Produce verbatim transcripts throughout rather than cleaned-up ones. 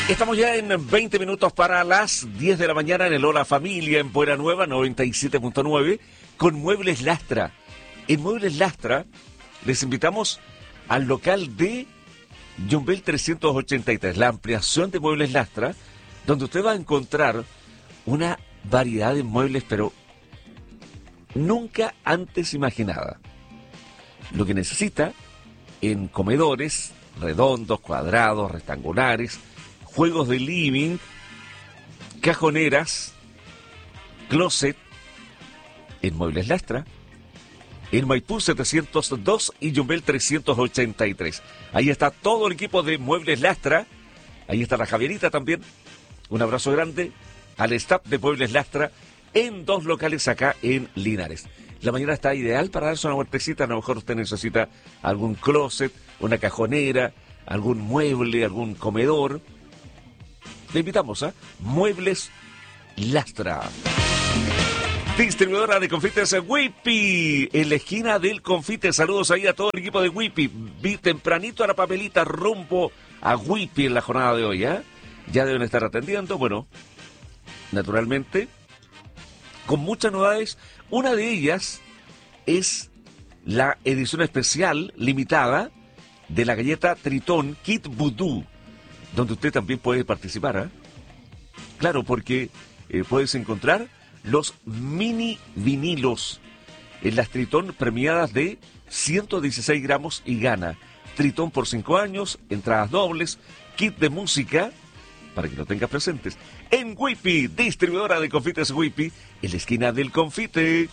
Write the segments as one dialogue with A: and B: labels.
A: Estamos ya en veinte minutos para las diez de la mañana en el Hola Familia en Puebla Nueva noventa y siete punto nueve con Muebles Lastra. En Muebles Lastra les invitamos al local de Yumbel trescientos ochenta y tres, la ampliación de Muebles Lastra, donde usted va a encontrar una variedad de muebles, pero nunca antes imaginada. Lo que necesita en comedores redondos, cuadrados, rectangulares, juegos de living, cajoneras, closet, en Muebles Lastra, en Maipú setecientos dos y Yumbel trescientos ochenta y tres. Ahí está todo el equipo de Muebles Lastra. Ahí está la Javierita también. Un abrazo grande al staff de Muebles Lastra en dos locales acá en Linares. La mañana está ideal para darse una vueltecita. A lo mejor usted necesita algún closet, una cajonera, algún mueble, algún comedor. Le invitamos a Muebles Lastra. Distribuidora de confites Whippy, en la esquina del confite. Saludos ahí a todo el equipo de Whippy. Vi tempranito a la papelita rumbo a Whippy en la jornada de hoy, ¿eh? Ya deben estar atendiendo, bueno, naturalmente, con muchas novedades. Una de ellas es la edición especial limitada de la galleta Tritón Kit Voodoo, donde usted también puede participar, ¿eh? Claro, porque eh, puedes encontrar los mini vinilos en las Tritón premiadas de ciento dieciséis gramos y gana. Tritón por cinco años, entradas dobles, kit de música, para que lo tengas presentes. En Whippy, distribuidora de confites Whippy, en la esquina del confite.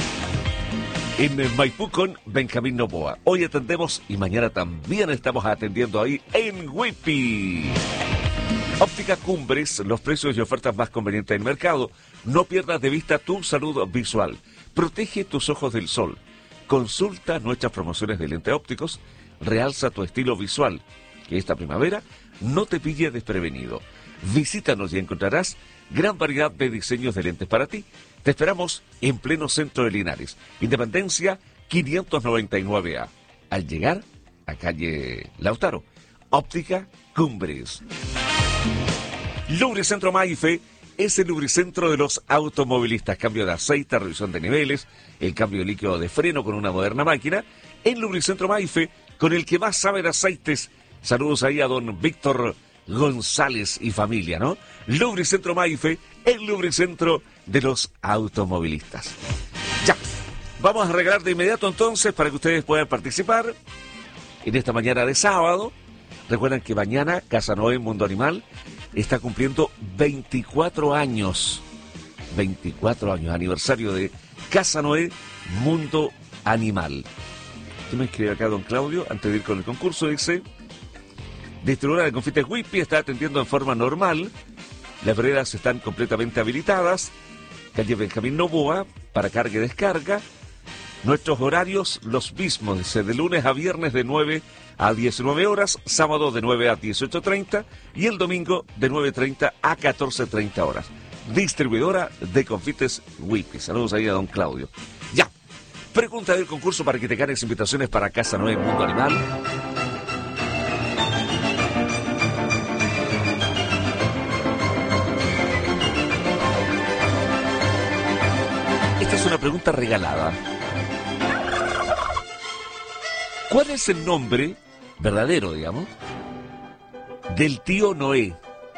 A: En Maipú con Benjamín Novoa. Hoy atendemos y mañana también estamos atendiendo ahí en Whippy. Óptica Cumbres, los precios y ofertas más convenientes del mercado. No pierdas de vista tu salud visual. Protege tus ojos del sol. Consulta nuestras promociones de lentes ópticos. Realza tu estilo visual. Que esta primavera no te pille desprevenido. Visítanos y encontrarás gran variedad de diseños de lentes para ti. Te esperamos en pleno centro de Linares. Independencia quinientos noventa y nueve A. Al llegar a calle Lautaro. Óptica Cumbres. Lubricentro Maife es el lubricentro de los automovilistas. Cambio de aceite, revisión de niveles, el cambio de líquido de freno con una moderna máquina. En Lubricentro Maife, con el que más sabe de aceites. Saludos ahí a don Víctor González y familia, ¿no? Lubricentro Maife, el lubricentro de los automovilistas. Ya, vamos a regalar de inmediato entonces para que ustedes puedan participar en esta mañana de sábado. Recuerden que mañana Casa Noé Mundo Animal está cumpliendo veinticuatro años. veinticuatro años, aniversario de Casa Noé Mundo Animal. ¿Qué me escribe acá don Claudio antes de ir con el concurso? Dice: distribuidora de confites Whippy está atendiendo en forma normal. Las veredas están completamente habilitadas. Calle Benjamín Novoa para carga y descarga. Nuestros horarios los mismos, dice, de lunes a viernes de nueve a diecinueve horas, sábado de nueve a dieciocho treinta y el domingo de nueve treinta a catorce treinta horas. Distribuidora de confites Whippy. Saludos ahí a don Claudio. Ya, pregunta del concurso para que te ganes invitaciones para Casa Noé Mundo Animal. Esta es una pregunta regalada. ¿Cuál es el nombre verdadero, digamos, del tío Noé?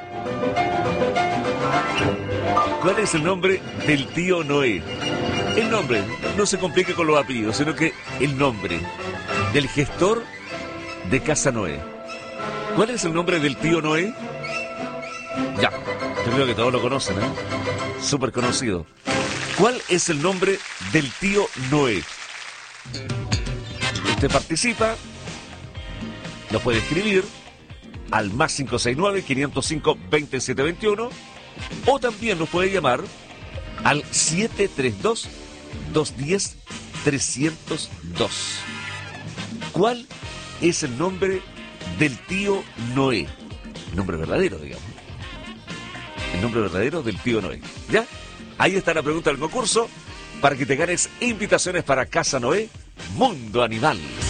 A: ¿Cuál es el nombre del tío Noé? El nombre, no se complique con los apellidos, sino que el nombre del gestor de Casa Noé. ¿Cuál es el nombre del tío Noé? Ya, yo creo que todos lo conocen, ¿eh? Súper conocido. ¿Cuál es el nombre del tío Noé? Usted participa, nos puede escribir al más cinco seis nueve, quinientos cinco, veintisiete veintiuno o también nos puede llamar al siete tres dos, dos uno cero, tres cero dos. ¿Cuál es el nombre del tío Noé? El nombre verdadero, digamos. El nombre verdadero del tío Noé. ¿Ya? Ahí está la pregunta del concurso para que te ganes invitaciones para Casa Noé Mundo Animal.